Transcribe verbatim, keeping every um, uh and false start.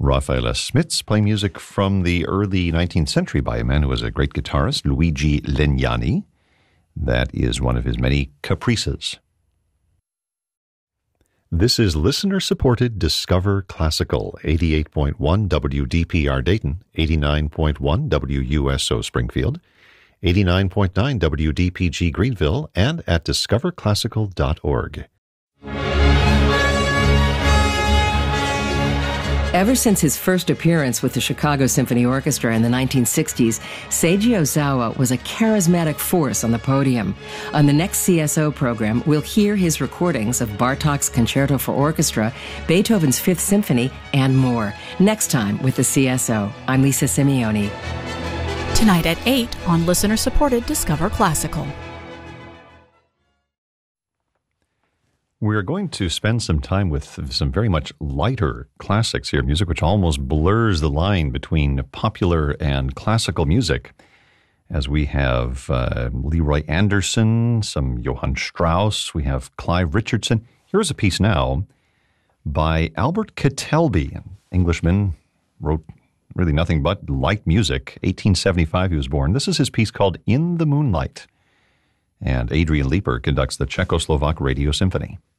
Rafaela Smits playing music from the early nineteenth century by a man who was a great guitarist, Luigi Legnani. That is one of his many caprices. This is listener-supported Discover Classical, eighty-eight point one W D P R Dayton, eighty-nine point one W U S O Springfield, eighty-nine point nine W D P G Greenville, and at discover classical dot org. Ever since his first appearance with the Chicago Symphony Orchestra in the nineteen sixties, Seiji Ozawa was a charismatic force on the podium. On the next C S O program, we'll hear his recordings of Bartók's Concerto for Orchestra, Beethoven's Fifth Symphony, and more. Next time with the C S O. I'm Lisa Simeone. Tonight at eight on listener-supported Discover Classical. We're going to spend some time with some very much lighter classics here, music which almost blurs the line between popular and classical music, as we have uh, Leroy Anderson, some Johann Strauss, we have Clive Richardson. Here's a piece now by Albert Kettelby, an Englishman, wrote really nothing but light music. eighteen seventy-five he was born. This is his piece called In the Moonlight. And Adrian Leeper conducts the Czechoslovak Radio Symphony.